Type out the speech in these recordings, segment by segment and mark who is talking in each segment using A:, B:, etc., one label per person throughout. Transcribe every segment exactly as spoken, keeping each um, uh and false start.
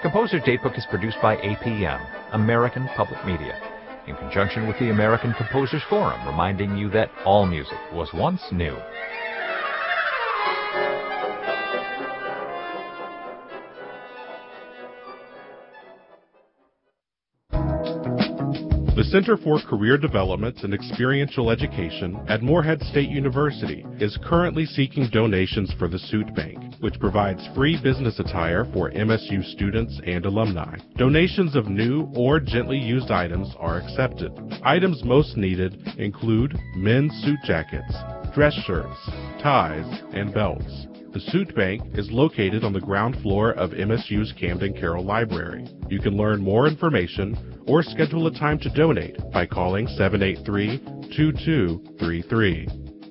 A: Composer's Datebook is produced by A P M, American Public Media, in conjunction with the American Composers Forum, reminding you that all music was once new.
B: The Center for Career Development and Experiential Education at Morehead State University is currently seeking donations for the Suit Bank, which provides free business attire for M S U students and alumni. Donations of new or gently used items are accepted. Items most needed include men's suit jackets, dress shirts, ties, and belts. The Suit Bank is located on the ground floor of M S U's Camden Carroll Library. You can learn more information or schedule a time to donate by calling seven eight three, two two three three.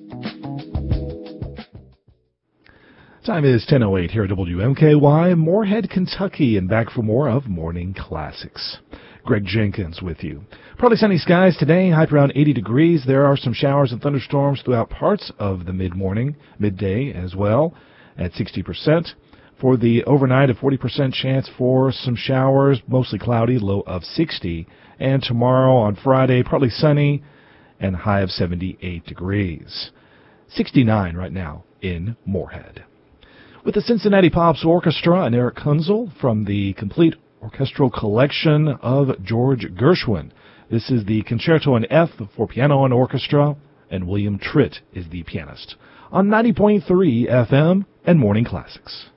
C: Time is ten oh eight here at W M K Y, Morehead, Kentucky, and back for more of Morning Classics. Greg Jenkins with you. Partly sunny skies today, high around eighty degrees. There are some showers and thunderstorms throughout parts of the mid-morning, midday as well, at sixty percent. For the overnight, a forty percent chance for some showers, mostly cloudy, low of sixty. And tomorrow on Friday, partly sunny and high of seventy-eight degrees. sixty-nine right now in Morehead. With the Cincinnati Pops Orchestra and Eric Kunzel from the complete orchestral collection of George Gershwin. This is the Concerto in F for piano and orchestra, and William Tritt is the pianist. On ninety point three F M and Morning Classics.